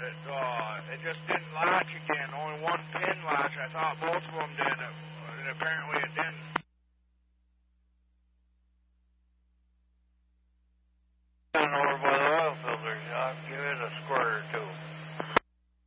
It just didn't latch again. Only one pin latch. I thought both of them did, and apparently it didn't. I don't know